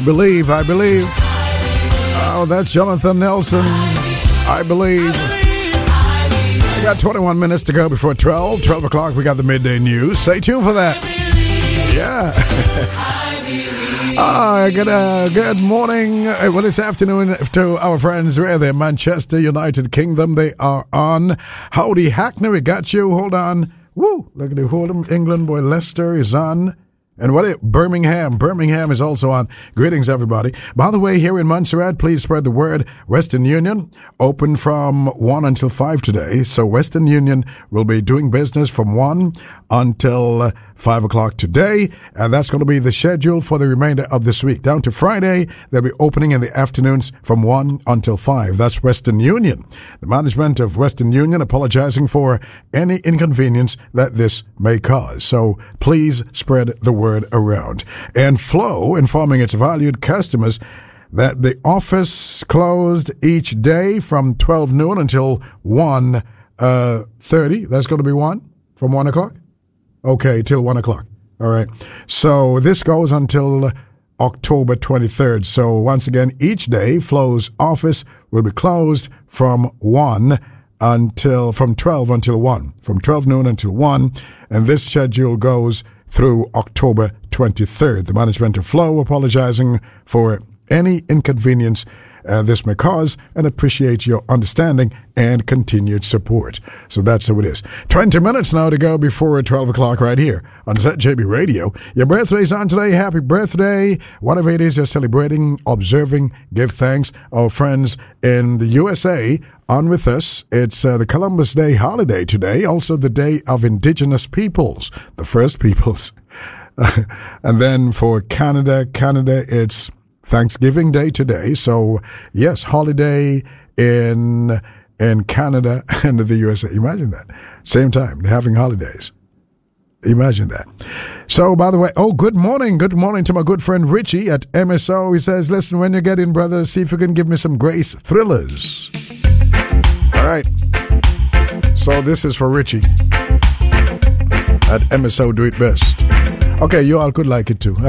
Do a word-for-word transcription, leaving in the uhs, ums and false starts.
believe, I believe. Oh, that's Jonathan Nelson. I believe. I got twenty-one minutes to go before twelve. twelve o'clock, we got the midday news. Stay tuned for that. Yeah. Ah, good, uh, good morning. Uh, well, it's afternoon to our friends where they're Manchester United Kingdom. They are on. Howdy Hackney, we got you. Hold on. Woo! Look at the Hold'em. England boy Leicester is on. And what it, Birmingham. Birmingham is also on. Greetings, everybody. By the way, here in Montserrat, please spread the word. Western Union, open from one until five today. So Western Union will be doing business from one until uh, five o'clock today. And that's going to be the schedule for the remainder of this week. Down to Friday, they'll be opening in the afternoons from one until five. That's Western Union. The management of Western Union apologizing for any inconvenience that this may cause. So please spread the word around. And Flow informing its valued customers that the office closed each day from twelve noon until one thirty. That's going to be one? From one o'clock? Okay, till one o'clock. All right. So this goes until October twenty-third. So once again, each day, Flow's office will be closed from one until, from twelve until one. From twelve noon until one. And this schedule goes through October twenty-third. The management of Flow apologizing for any inconvenience uh, this may cause and appreciate your understanding and continued support. So that's how it is. twenty minutes now to go before twelve o'clock right here on Z J B Radio. Your birthday's on today. Happy birthday. Whatever it is you're celebrating, observing, give thanks. Our friends in the U S A on with us. It's uh, the Columbus Day holiday today, also the Day of Indigenous Peoples, the first peoples. And then for Canada, Canada, it's Thanksgiving Day today. So yes, holiday in in Canada and the U S A. Imagine that. Same time, they're having holidays. Imagine that. So, by the way, oh, good morning. Good morning to my good friend Richie at M S O. He says, listen, when you get in, brother, see if you can give me some Grace Thrillers. All right. So this is for Richie at M S O Do It Best. Okay, you all could like it too.